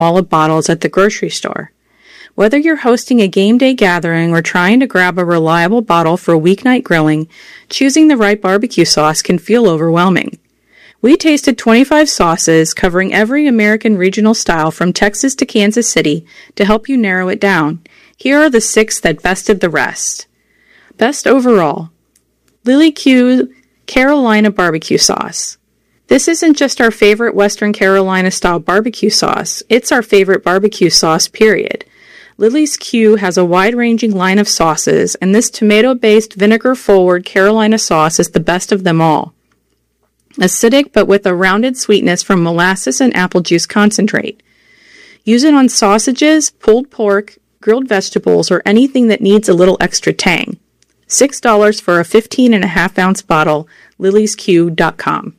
wall of bottles at the grocery store. Whether you're hosting a game day gathering or trying to grab a reliable bottle for weeknight grilling, choosing the right barbecue sauce can feel overwhelming. We tasted 25 sauces covering every American regional style from Texas to Kansas City to help you narrow it down. Here are the 6 that bested the rest. Best overall, Lily Q Carolina Barbecue Sauce. This isn't just our favorite Western Carolina style barbecue sauce, it's our favorite barbecue sauce, period. Lily's Q has a wide-ranging line of sauces, and this tomato-based vinegar-forward Carolina sauce is the best of them all. Acidic but with a rounded sweetness from molasses and apple juice concentrate. Use it on sausages, pulled pork, grilled vegetables, or anything that needs a little extra tang. $6 for a 15.5-ounce bottle, liliesq.com.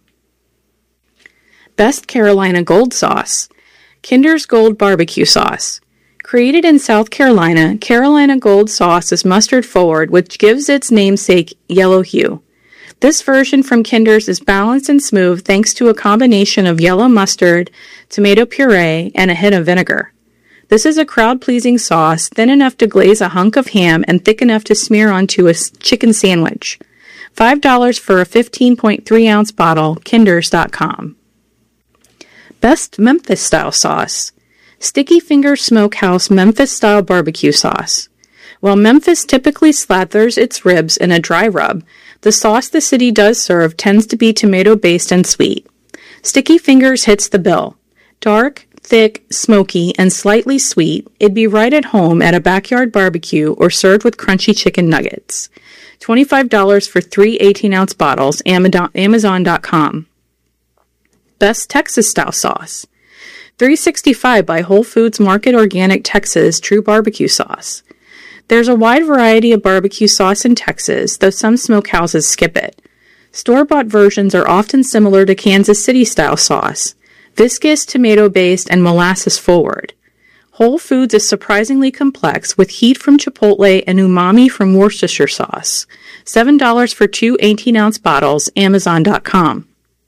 Best Carolina Gold Sauce. Kinder's Gold Barbecue Sauce. Created in South Carolina, Carolina Gold Sauce is mustard forward, which gives its namesake yellow hue. This version from Kinder's is balanced and smooth thanks to a combination of yellow mustard, tomato puree, and a hint of vinegar. This is a crowd-pleasing sauce, thin enough to glaze a hunk of ham and thick enough to smear onto a chicken sandwich. $5 for a 15.3-ounce bottle, kinders.com. Best Memphis-style sauce. Sticky Finger Smokehouse Memphis-style barbecue sauce. While Memphis typically slathers its ribs in a dry rub, the sauce the city does serve tends to be tomato-based and sweet. Sticky Fingers hits the bill. Dark, thick, smoky, and slightly sweet, it'd be right at home at a backyard barbecue or served with crunchy chicken nuggets. $25 for 3 18-ounce bottles, Amazon.com. Best Texas-style sauce. 365 by Whole Foods Market Organic Texas True Barbecue Sauce. There's a wide variety of barbecue sauce in Texas, though some smokehouses skip it. Store-bought versions are often similar to Kansas City-style sauce, viscous, tomato-based, and molasses-forward. Whole Foods is surprisingly complex, with heat from Chipotle and umami from Worcestershire sauce. $7 for 2 18-ounce bottles, Amazon.com.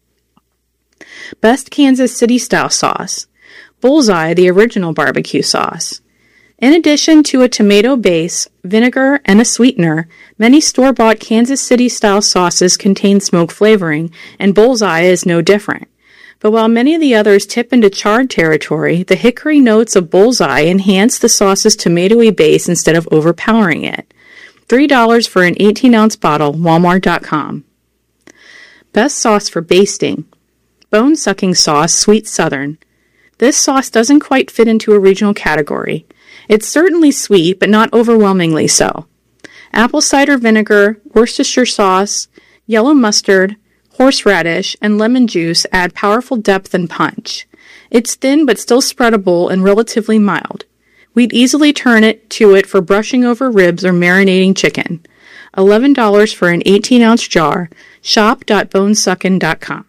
Best Kansas City-style sauce. Bullseye, the original barbecue sauce. In addition to a tomato base, vinegar, and a sweetener, many store-bought Kansas City-style sauces contain smoke flavoring, and Bullseye is no different. But while many of the others tip into charred territory, the hickory notes of Bullseye enhance the sauce's tomatoey base instead of overpowering it. $3 for an 18-ounce bottle, Walmart.com. Best sauce for basting. Bone-sucking sauce, Sweet Southern. This sauce doesn't quite fit into a regional category. It's certainly sweet, but not overwhelmingly so. Apple cider vinegar, Worcestershire sauce, yellow mustard, horseradish, and lemon juice add powerful depth and punch. It's thin but still spreadable and relatively mild. We'd easily turn to it for brushing over ribs or marinating chicken. $11 for an 18-ounce jar, shop.bonesuckin.com.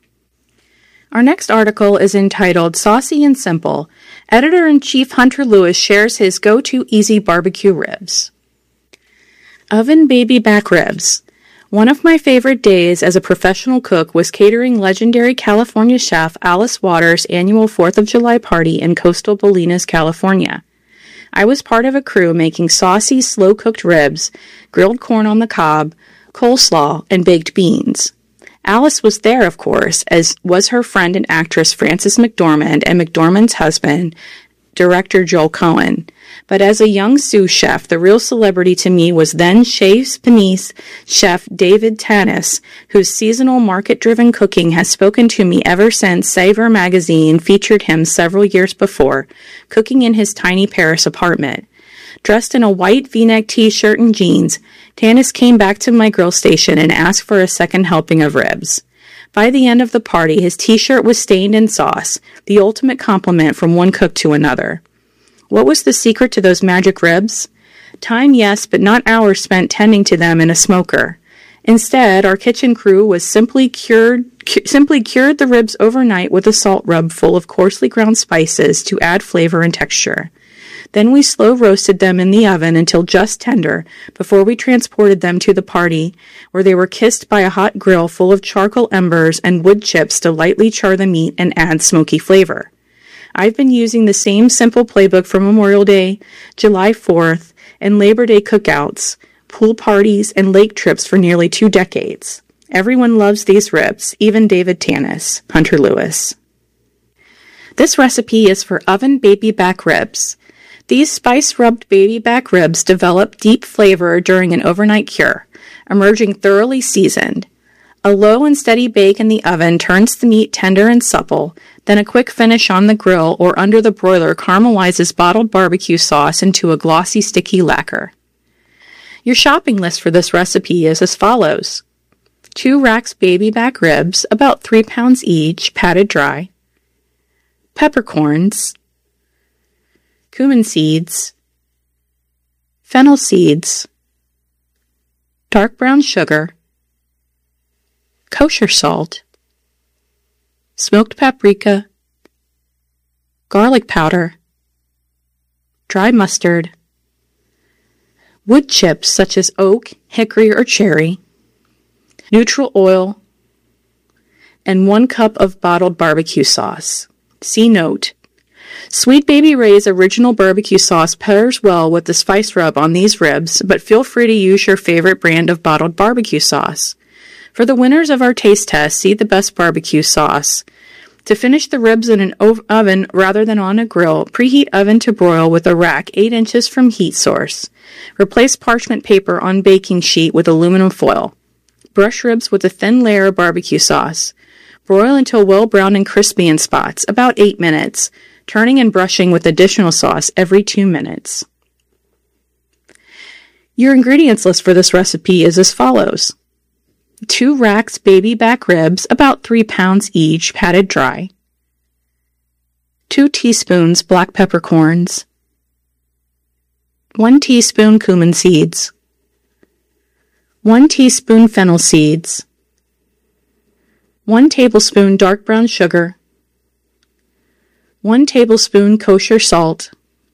Our next article is entitled Saucy and Simple. Editor-in-Chief Hunter Lewis shares his go-to easy barbecue ribs. Oven baby back ribs. One of my favorite days as a professional cook was catering legendary California chef Alice Waters' annual 4th of July party in coastal Bolinas, California. I was part of a crew making saucy, slow-cooked ribs, grilled corn on the cob, coleslaw, and baked beans. Alice was there, of course, as was her friend and actress Frances McDormand and McDormand's husband, director Joel Cohen. But as a young sous chef, the real celebrity to me was then Chez Panisse chef David Tanis, whose seasonal market-driven cooking has spoken to me ever since Savor magazine featured him several years before, cooking in his tiny Paris apartment. Dressed in a white V-neck t-shirt and jeans, Tanis came back to my grill station and asked for a second helping of ribs. By the end of the party, his t-shirt was stained in sauce, the ultimate compliment from one cook to another. What was the secret to those magic ribs? Time, yes, but not hours spent tending to them in a smoker. Instead, our kitchen crew was simply cured the ribs overnight with a salt rub full of coarsely ground spices to add flavor and texture. Then we slow roasted them in the oven until just tender before we transported them to the party, where they were kissed by a hot grill full of charcoal embers and wood chips to lightly char the meat and add smoky flavor. I've been using the same simple playbook for Memorial Day, July 4th, and Labor Day cookouts, pool parties, and lake trips for nearly 2 decades. Everyone loves these ribs, even David Tanis, Hunter Lewis. This recipe is for oven baby back ribs. These spice-rubbed baby back ribs develop deep flavor during an overnight cure, emerging thoroughly seasoned. A low and steady bake in the oven turns the meat tender and supple, then a quick finish on the grill or under the broiler caramelizes bottled barbecue sauce into a glossy, sticky lacquer. Your shopping list for this recipe is as follows: 2 racks baby back ribs, about 3 pounds each, patted dry, peppercorns, cumin seeds, fennel seeds, dark brown sugar, kosher salt, smoked paprika, garlic powder, dry mustard, wood chips such as oak, hickory, or cherry, neutral oil, and 1 cup of bottled barbecue sauce. See note. Sweet Baby Ray's original barbecue sauce pairs well with the spice rub on these ribs, but feel free to use your favorite brand of bottled barbecue sauce. For the winners of our taste test, see the best barbecue sauce. To finish the ribs in an oven rather than on a grill, preheat oven to broil with a rack 8 inches from heat source. Replace parchment paper on baking sheet with aluminum foil. Brush ribs with a thin layer of barbecue sauce. Broil until well browned and crispy in spots, about 8 minutes, turning and brushing with additional sauce every 2 minutes. Your ingredients list for this recipe is as follows: 2 racks baby back ribs, about 3 pounds each, patted dry, 2 teaspoons black peppercorns, 1 teaspoon cumin seeds, 1 teaspoon fennel seeds, 1 tablespoon dark brown sugar, 1 tablespoon kosher salt,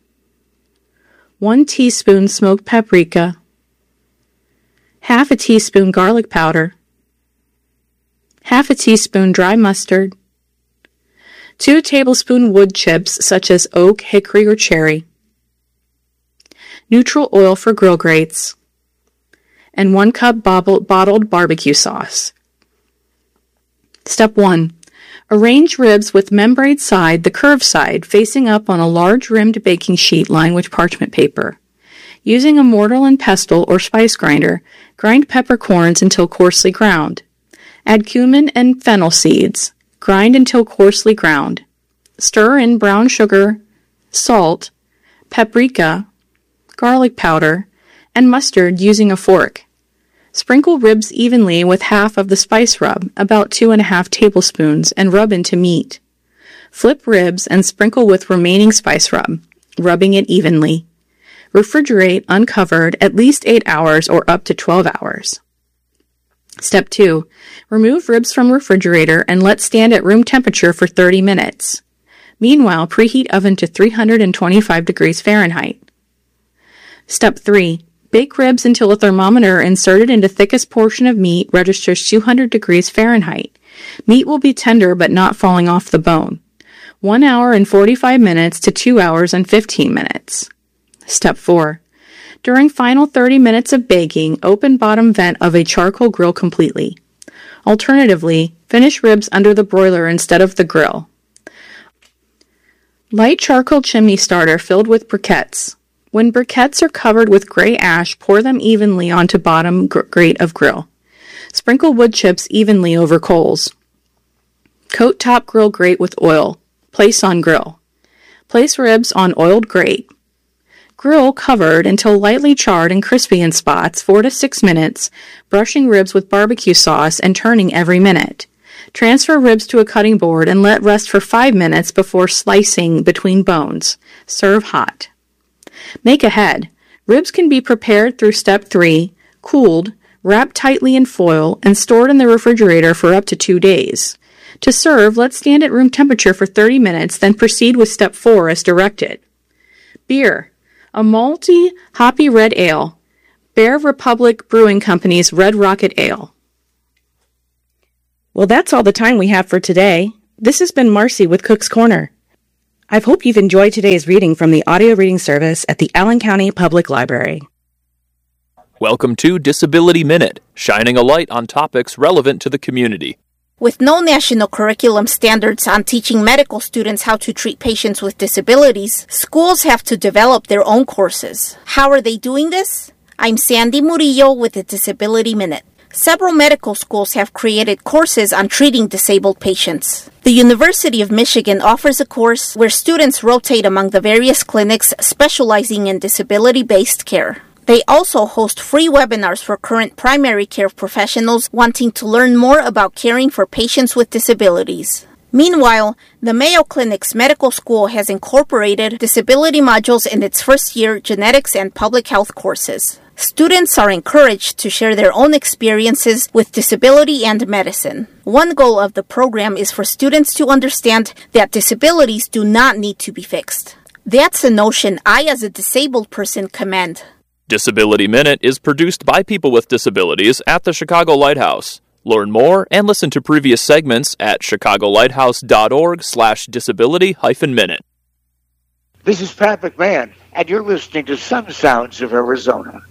1 teaspoon smoked paprika, half a teaspoon garlic powder, half a teaspoon dry mustard, 2 tablespoon wood chips such as oak, hickory, or cherry, neutral oil for grill grates, and 1 cup bottled barbecue sauce. Step 1. Arrange ribs with membrane side, the curved side, facing up on a large rimmed baking sheet lined with parchment paper. Using a mortar and pestle or spice grinder, grind peppercorns until coarsely ground. Add cumin and fennel seeds. Grind until coarsely ground. Stir in brown sugar, salt, paprika, garlic powder, and mustard using a fork. Sprinkle ribs evenly with half of the spice rub, about 2½ tablespoons, and rub into meat. Flip ribs and sprinkle with remaining spice rub, rubbing it evenly. Refrigerate uncovered at least 8 hours or up to 12 hours. Step 2. Remove ribs from refrigerator and let stand at room temperature for 30 minutes. Meanwhile, preheat oven to 325 degrees Fahrenheit. Step 3. Bake ribs until a thermometer inserted into thickest portion of meat registers 200 degrees Fahrenheit. Meat will be tender but not falling off the bone. 1 hour and 45 minutes to 2 hours and 15 minutes. Step 4. During final 30 minutes of baking, open bottom vent of a charcoal grill completely. Alternatively, finish ribs under the broiler instead of the grill. Light charcoal chimney starter filled with briquettes. When briquettes are covered with gray ash, pour them evenly onto bottom grate of grill. Sprinkle wood chips evenly over coals. Coat top grill grate with oil. Place on grill. Place ribs on oiled grate. Grill covered until lightly charred and crispy in spots, 4 to 6 minutes, brushing ribs with barbecue sauce and turning every minute. Transfer ribs to a cutting board and let rest for 5 minutes before slicing between bones. Serve hot. Make ahead. Ribs can be prepared through step 3, cooled, wrapped tightly in foil, and stored in the refrigerator for up to 2 days. To serve, let stand at room temperature for 30 minutes, then proceed with step 4 as directed. Beer. A malty, hoppy red ale. Bear Republic Brewing Company's Red Rocket Ale. Well, that's all the time we have for today. This has been Marcy with Cook's Corner. I hope you've enjoyed today's reading from the audio reading service at the Allen County Public Library. Welcome to Disability Minute, shining a light on topics relevant to the community. With no national curriculum standards on teaching medical students how to treat patients with disabilities, schools have to develop their own courses. How are they doing this? I'm Sandy Murillo with the Disability Minute. Several medical schools have created courses on treating disabled patients. The University of Michigan offers a course where students rotate among the various clinics specializing in disability-based care. They also host free webinars for current primary care professionals wanting to learn more about caring for patients with disabilities. Meanwhile, the Mayo Clinic's medical school has incorporated disability modules in its first-year genetics and public health courses. Students are encouraged to share their own experiences with disability and medicine. One goal of the program is for students to understand that disabilities do not need to be fixed. That's a notion I, as a disabled person, commend. Disability Minute is produced by people with disabilities at the Chicago Lighthouse. Learn more and listen to previous segments at chicagolighthouse.org/disability-minute. This is Pat McMahon, and you're listening to Some Sounds of Arizona.